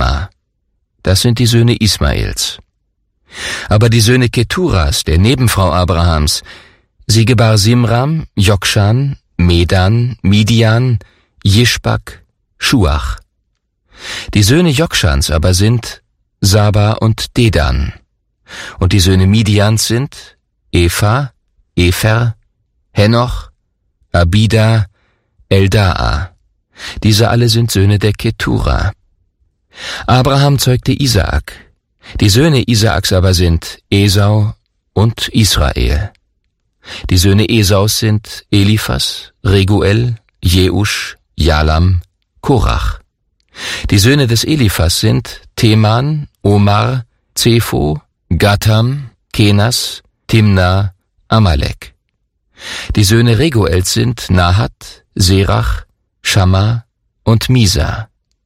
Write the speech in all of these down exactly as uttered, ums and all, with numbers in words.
Schema. Das sind die Söhne Ismaels. Aber die Söhne Keturas, der Nebenfrau Abrahams, sie gebar Simram, Jokshan, Medan, Midian, Jischbak, Schuach. Die Söhne Jokshans aber sind Saba und Dedan. Und die Söhne Midians sind Epha, Epher, Henoch, Abida, Eldaa. Diese alle sind Söhne der Ketura. Abraham zeugte Isaak. Die Söhne Isaaks aber sind Esau und Israel. Die Söhne Esaus sind Eliphas, Reguel, Jeusch, Jalam, Korach. Die Söhne des Eliphas sind Teman, Omar, Zepho, Gatam, Kenas, Timna, Amalek. Die Söhne Reguels sind Nahat, Serach, Schamma und Misa.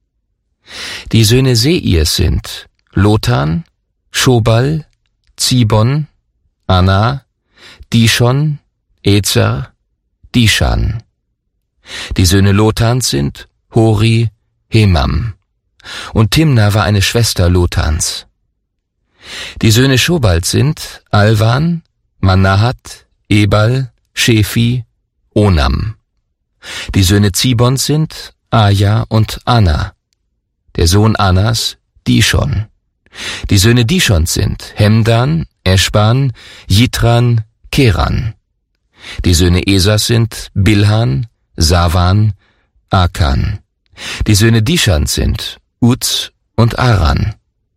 Die Söhne Seirs sind Lotan, Schobal, Zibon, Anna, Dishon, Ezer, Dishan. Die Söhne Lotans sind Hori, Hemam. Und Timna war eine Schwester Lotans. Die Söhne Schobals sind Alvan, Manahat, Ebal, Shefi, Onam. Die Söhne Zibons sind Aja und Anna. Der Sohn Annas, Dishon. Die Söhne Dishons sind Hemdan, Eschban, Jitran, Keran. Die Söhne Esas sind Bilhan, Savan, Akan. Die Söhne Dishans sind Uz und Aran.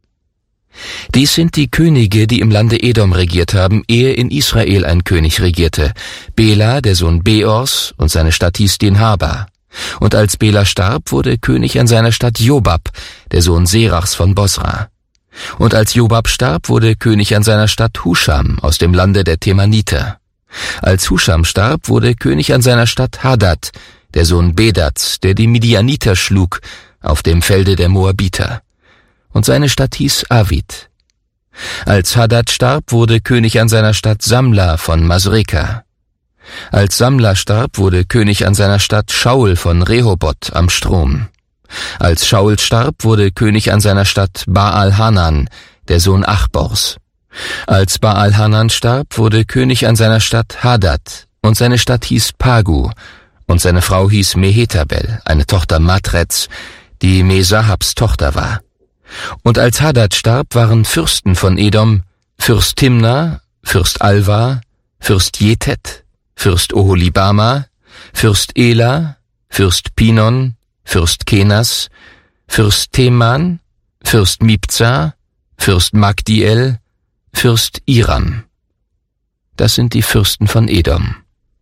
Dies sind die Könige, die im Lande Edom regiert haben, ehe in Israel ein König regierte. Bela, der Sohn Beors, und seine Stadt hieß Dinhaba. Und als Bela starb, wurde König an seiner Stadt Jobab, der Sohn Serachs von Bosra. Und als Jobab starb, wurde König an seiner Stadt Husham aus dem Lande der Temaniter. Als Husham starb, wurde König an seiner Stadt Hadad, der Sohn Bedats, der die Midianiter schlug, auf dem Felde der Moabiter. Und seine Stadt hieß Avid. Als Hadad starb, wurde König an seiner Stadt Samla von Masreka. Als Samla starb, wurde König an seiner Stadt Shaul von Rehoboth am Strom. Als Shaul starb, wurde König an seiner Stadt Baal-Hanan, der Sohn Achbors. Als Baal-Hanan starb, wurde König an seiner Stadt Hadad, und seine Stadt hieß Pagu, und seine Frau hieß Mehetabel, eine Tochter Matrets, die Mesahabs Tochter war. Und als Hadad starb, waren Fürsten von Edom, Fürst Timna, Fürst Alva, Fürst Jetet, Fürst Oholibama, Fürst Ela, Fürst Pinon, Fürst Kenas, Fürst Teman, Fürst Mibza, Fürst Magdiel, Fürst Iram. Das sind die Fürsten von Edom.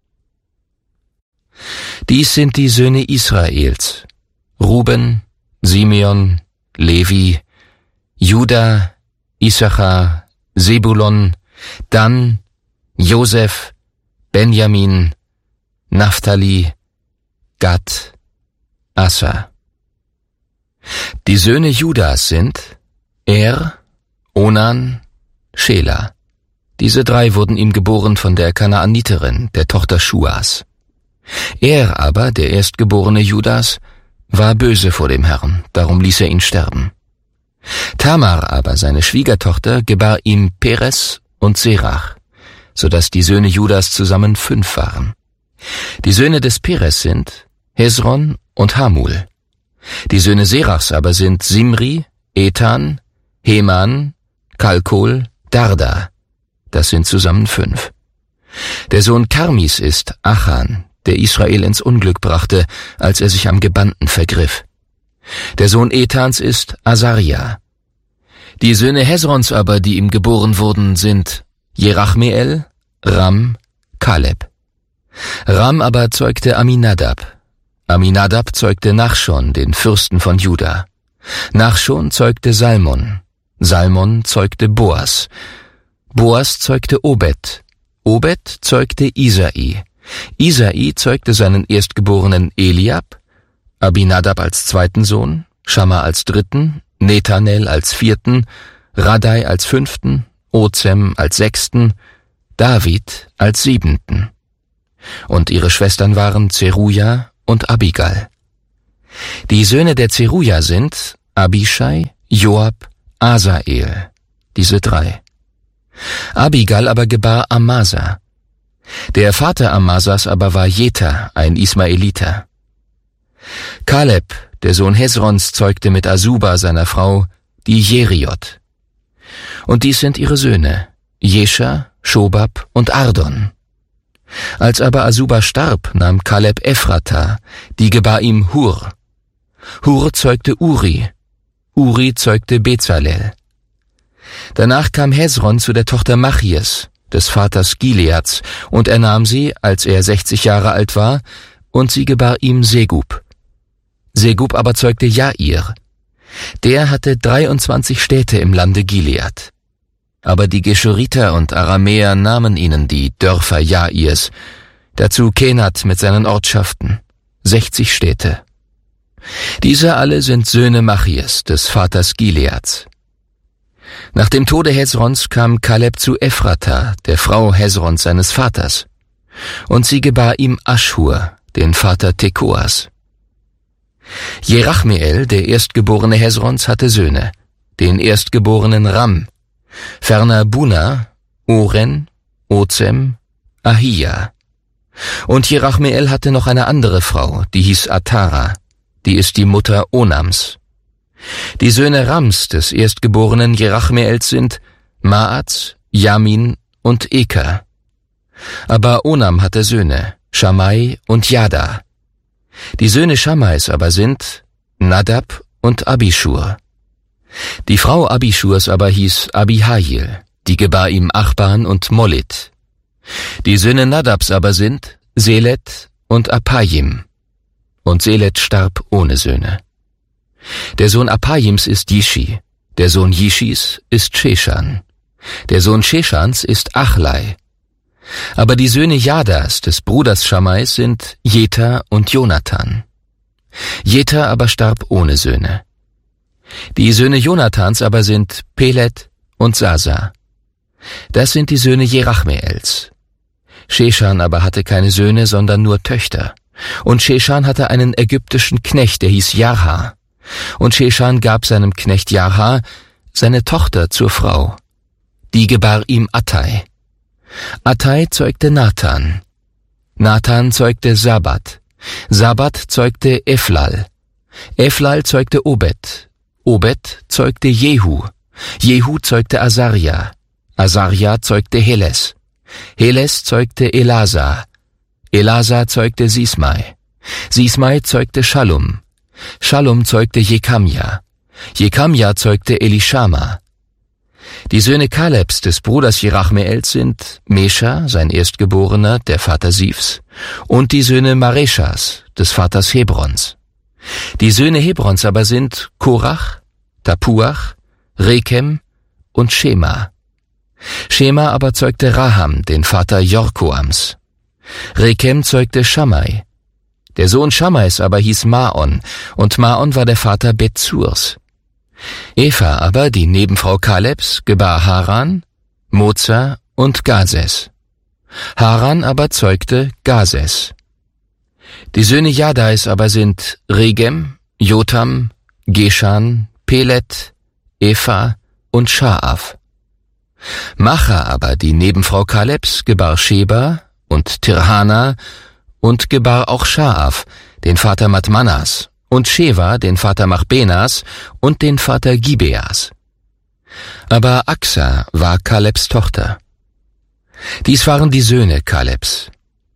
Dies sind die Söhne Israels: Ruben, Simeon, Levi, Juda, Issachar, Sebulon, Dan, Josef, Benjamin, Naphtali, Gad, Assa. Die Söhne Judas sind Er, Onan, Schela. Diese drei wurden ihm geboren von der Kanaaniterin, der Tochter Schuas. Er aber, der erstgeborene Judas, war böse vor dem Herrn, darum ließ er ihn sterben. Tamar aber, seine Schwiegertochter, gebar ihm Peres und Serach, so dass die Söhne Judas zusammen fünf waren. Die Söhne des Peres sind Hezron und Hamul. Die Söhne Serachs aber sind Simri, Ethan, Heman, Kalkol, Darda. Das sind zusammen fünf. Der Sohn Karmis ist Achan, der Israel ins Unglück brachte, als er sich am Gebannten vergriff. Der Sohn Ethans ist Asaria. Die Söhne Hezrons aber, die ihm geboren wurden, sind Jerachmeel, Ram, Kaleb. Ram aber zeugte Aminadab. Aminadab zeugte Nachschon, den Fürsten von Juda. Nachschon zeugte Salmon. Salmon zeugte Boas. Boas zeugte Obed. Obed zeugte Isai. Isai zeugte seinen erstgeborenen Eliab, Abinadab als zweiten Sohn, Schamma als dritten, Nethanel als vierten, Radai als fünften, Ozem als sechsten, David als siebenten. Und ihre Schwestern waren Zeruja und Abigal. Die Söhne der Zeruja sind Abischai, Joab, Asael, diese drei. Abigal aber gebar Amasa. Der Vater Amasas aber war Jether, ein Ismaeliter. Kaleb, der Sohn Hesrons, zeugte mit Asuba, seiner Frau, die Jeriot. Und dies sind ihre Söhne, Jescha, Schobab und Ardon. Als aber Asuba starb, nahm Kaleb Ephrata, die gebar ihm Hur. Hur zeugte Uri, Uri zeugte Bezalel. Danach kam Hesron zu der Tochter Machies, des Vaters Gileads, und er nahm sie, als er sechzig Jahre alt war, und sie gebar ihm Segub. Segub aber zeugte Jair. Der hatte dreiundzwanzig Städte im Lande Gilead. Aber die Geschuriter und Aramäer nahmen ihnen die Dörfer Jairs, dazu Kenat mit seinen Ortschaften, sechzig Städte. Diese alle sind Söhne Machies, des Vaters Gileads. Nach dem Tode Hesrons kam Kaleb zu Ephrata, der Frau Hesrons seines Vaters, und sie gebar ihm Aschhur, den Vater Tekoas. Jerachmeel, der Erstgeborene Hesrons, hatte Söhne, den Erstgeborenen Ram, ferner Buna, Oren, Ozem, Ahia. Und Jerachmeel hatte noch eine andere Frau, die hieß Atara, die ist die Mutter Onams. Die Söhne Rams des Erstgeborenen Jerachmeels sind Maaz, Jamin und Eka. Aber Onam hatte Söhne, Schamai und Jada. Die Söhne Schammais aber sind Nadab und Abischur. Die Frau Abischurs aber hieß Abihail, die gebar ihm Achban und Molit. Die Söhne Nadabs aber sind Selet und Apajim. Und Selet starb ohne Söhne. Der Sohn Apajims ist Jishi, der Sohn Jishis ist Sheshan, der Sohn Sheshans ist Achlai. Aber die Söhne Jadas, des Bruders Schammais, sind Jether und Jonathan. Jether aber starb ohne Söhne. Die Söhne Jonathans aber sind Pelet und Sasa. Das sind die Söhne Jerachmeels. Sheshan aber hatte keine Söhne, sondern nur Töchter. Und Sheshan hatte einen ägyptischen Knecht, der hieß Jarha. Und Sheshan gab seinem Knecht Jarha seine Tochter zur Frau. Die gebar ihm Attai. Attai zeugte Nathan. Nathan zeugte Sabat. Sabat zeugte Ephlal. Ephlal zeugte Obed. Obed zeugte Jehu. Jehu zeugte Asaria. Asaria zeugte Heles. Heles zeugte Elasa. Elasa zeugte Sismai. Sismai zeugte Shallum. Shallum zeugte Jekamja. Jekamja zeugte Elishama. Die Söhne Kalebs, des Bruders Jerachmeels, sind Mesha, sein Erstgeborener, der Vater Sifs, und die Söhne Mareshas, des Vaters Hebrons. Die Söhne Hebrons aber sind Korach, Tapuach, Rekem und Shema. Shema aber zeugte Raham, den Vater Jorkoams. Rekem zeugte Shammai. Der Sohn Shammais aber hieß Maon, und Maon war der Vater Bethsurs. Eva aber, die Nebenfrau Kalebs, gebar Haran, Moza und Gazes. Haran aber zeugte Gazes. Die Söhne Jadais aber sind Regem, Jotam, Geshan, Pelet, Epha und Schaaf. Macha aber, die Nebenfrau Kalebs, gebar Sheba und Tirhana und gebar auch Schaaf, den Vater Matmanas, und Sheva, den Vater Machbenas und den Vater Gibeas. Aber Axa war Kalebs Tochter. Dies waren die Söhne Kalebs.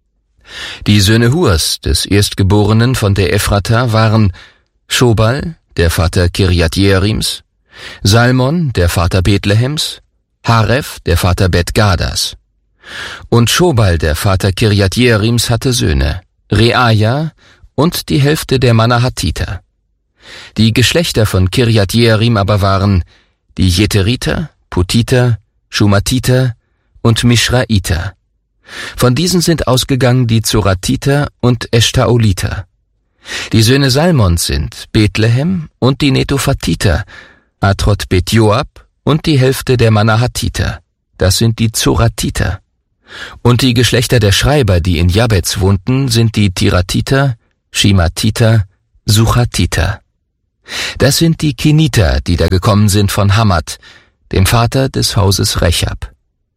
Die Söhne Hurs, des Erstgeborenen von der Ephrata, waren Schobal, der Vater Kirjat Jearims, Salmon, der Vater Bethlehems, Haref, der Vater Bet-Gadas. Und Schobal, der Vater Kirjat Jearims, hatte Söhne, Reaja und die Hälfte der Manahathiter. Die Geschlechter von Kirjat Jearim aber waren die Jetheriter, Putiter, Schumatiter und Mischraiter. Von diesen sind ausgegangen die Zoratiter und Eshtaoliter. Die Söhne Salmons sind Bethlehem und die Netophatiter, Atrot Bet Joab und die Hälfte der Manahathiter. Das sind die Zoratiter. Und die Geschlechter der Schreiber, die in Jabez wohnten, sind die Tiratiter, Shimatiter, Suchatiter. Das sind die Keniter, die da gekommen sind von Hammat, dem Vater des Hauses Rechab.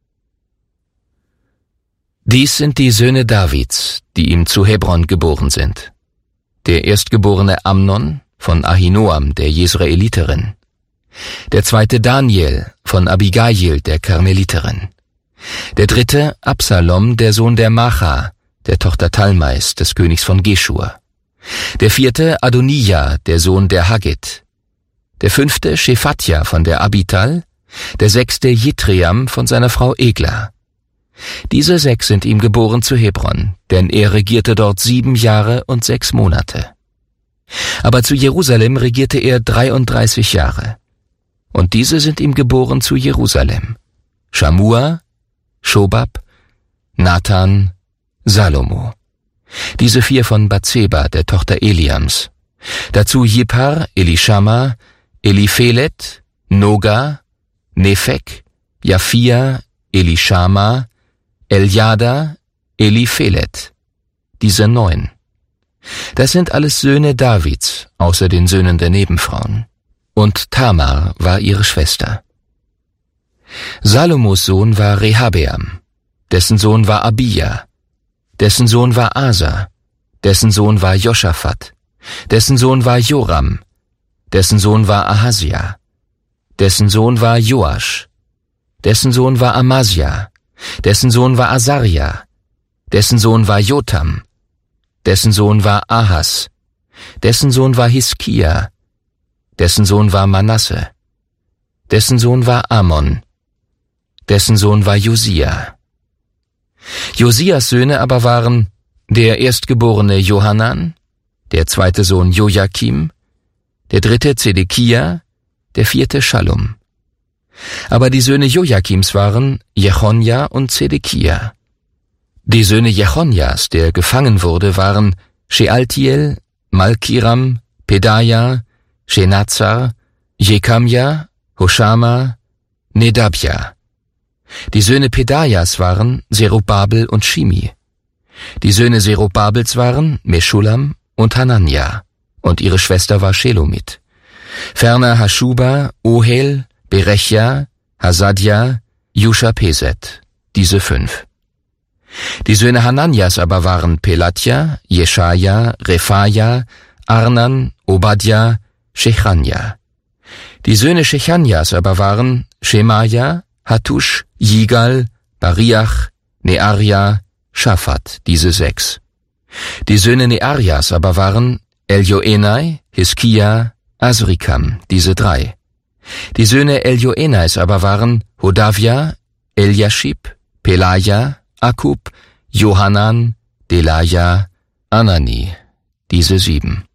Dies sind die Söhne Davids, die ihm zu Hebron geboren sind. Der erstgeborene Amnon von Ahinoam, der Jesraeliterin. Der zweite Daniel von Abigail, der Karmeliterin. Der dritte Absalom, der Sohn der Macha, der Tochter Talmais, des Königs von Geschur. Der vierte Adonija, der Sohn der Haggit. Der fünfte Shephatja von der Abital. Der sechste Jitream von seiner Frau Egla. Diese sechs sind ihm geboren zu Hebron, denn er regierte dort sieben Jahre und sechs Monate. Aber zu Jerusalem regierte er dreiunddreißig Jahre. Und diese sind ihm geboren zu Jerusalem: Schamua, Schobab, Nathan, Salomo. Diese vier von Bathseba, der Tochter Eliams. Dazu Jippar, Elishama, Eliphelet, Noga, Nephek, Japhia, Elishama, Eljada, Eliphelet. Diese neun. Das sind alles Söhne Davids, außer den Söhnen der Nebenfrauen. Und Tamar war ihre Schwester. Salomos Sohn war Rehabeam, dessen Sohn war Abia, dessen Sohn war Asa, dessen Sohn war Joschafat, dessen Sohn war Joram, dessen Sohn war Ahazia, dessen Sohn war Joasch, dessen Sohn war Amasia, dessen Sohn war Asaria, dessen Sohn war Jotam, dessen Sohn war Ahas, dessen Sohn war Hiskia, dessen Sohn war Manasse, dessen Sohn war Amon, dessen Sohn war Josia. Josias Söhne aber waren der erstgeborene Johanan, der zweite Sohn Joachim, der dritte Zedekia, der vierte Schallum. Aber die Söhne Joachims waren Jechonja und Zedekia. Die Söhne Jechonjas, der gefangen wurde, waren Shealtiel, Malkiram, Pedaja, Shenazar, Jekamja, Hoshama, Nedabja. Die Söhne Pedajas waren Zerubabel und Shimi. Die Söhne Zerubabels waren Meschulam und Hanania, und ihre Schwester war Shelomit. Ferner Haschuba, Ohel, Berechja, Hasadja, Jusha-Peset, diese fünf. Die Söhne Hananias aber waren Pelatja, Jeschaja, Rephaja, Arnan, Obadja, Shechanja. Die Söhne Shechanjas aber waren Shemaja, Hattusch, Jigal, Bariach, Nearia, Schafat, diese sechs. Die Söhne Nearias aber waren Eljoenai, Hiskia, Asrikam, diese drei. Die Söhne Eljoenais aber waren Hodavia, Eliashib, Pelaja, Akub, Johanan, Delaja, Anani, diese sieben.